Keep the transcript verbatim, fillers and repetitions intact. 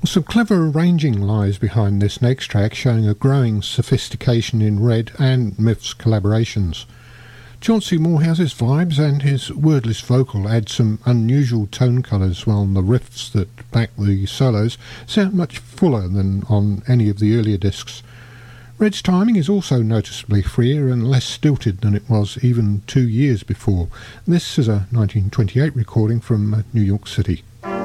Some clever arranging lies behind this next track, showing a growing sophistication in Red and Myth's collaborations. Chauncey Morehouse's vibes and his wordless vocal add some unusual tone colours, while the riffs that back the solos sound much fuller than on any of the earlier discs. Red's timing is also noticeably freer and less stilted than it was even two years before. This is a nineteen twenty-eight recording from New York City.